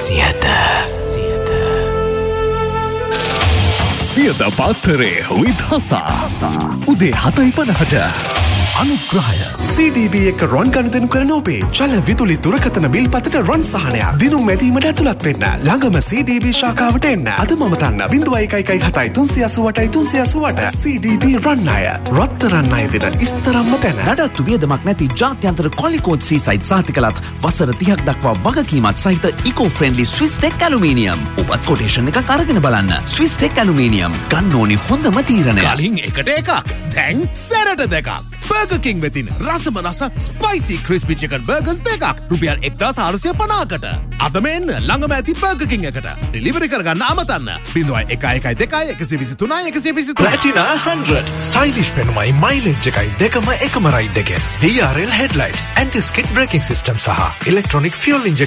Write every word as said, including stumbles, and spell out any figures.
සියත සියත පත්තරේ විදහසා උදේ හතයි පනහට අනුග්‍රහය C D B එක රොන් ගනුදෙනු කරන ඔබේ චල විදුලි දුරකථන බිල් පතට රොන් සහනයක් දිනුම් මැදීමට ඇතුළත් වෙන්න ළඟම C D B ශාඛාවට එන්න අද මම තන්න බිංදුව එකයි එකයි හතයි තුන්සිය අසූඅටයි තුන්සිය අසූඅට C D B රන් අය රත්තරන් අය දෙන ඉස්තරම්ම තැන නඩත්තු වියදමක් නැති ජාත්‍යන්තර කොලිකෝඩ් සීසයිඩ් සහතිකලත් වසර තිහක් දක්වා වගකීමත් සහිත ඉකෝ ෆ්‍රෙන්ඩලි ස්විස් ටෙක් ඇලුමිනියම් ඔබත් කොටේෂන් එකක් අරගෙන බලන්න ස්විස් ටෙක් ඇලුමිනියම් ගන්න ඕනි හොඳම තීරණය කලින් එකට එකක් දැන් සැරට දෙකක් Burger King වෙතින් රසම රස ස්පයිසි ක්‍රිස්පි චිකන් බර්ගර්ස් දෙකක් රුපියල් එක්දාස් හාරසිය පනහකට අදම එන්න ළඟම ඇති Burger King එකට ඩෙලිවරි කරගන්න අමතන්න බිංදුව එකයි එකයි දෙකයි එකසිය විසිතුනයි එකසිය විසිතුනයි Platina one hundred ස්ටයිලිෂ් පෙනුමයි මයිලේජ් එකයි දෙකම එකම රයිඩ් එකේ D R L headlight anti skid braking system සහ electronic fuel injection